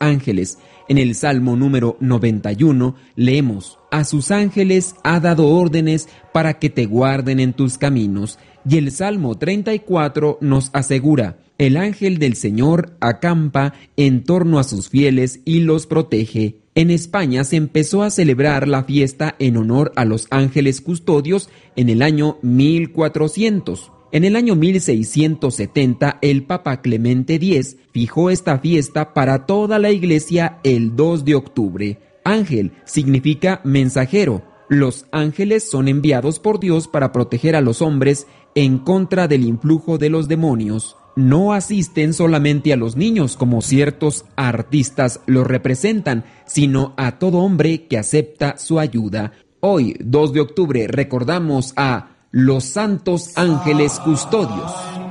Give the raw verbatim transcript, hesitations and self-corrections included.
ángeles. En el Salmo número noventa y uno leemos: a sus ángeles ha dado órdenes para que te guarden en tus caminos. Y el Salmo treinta y cuatro nos asegura: el ángel del Señor acampa en torno a sus fieles y los protege. En España se empezó a celebrar la fiesta en honor a los ángeles custodios en el año mil cuatrocientos. En el año mil seiscientos setenta, el Papa Clemente X fijó esta fiesta para toda la Iglesia el dos de octubre. Ángel significa mensajero. Los ángeles son enviados por Dios para proteger a los hombres en contra del influjo de los demonios. No asisten solamente a los niños, como ciertos artistas los representan, sino a todo hombre que acepta su ayuda. Hoy, dos de octubre, recordamos a los santos ángeles custodios.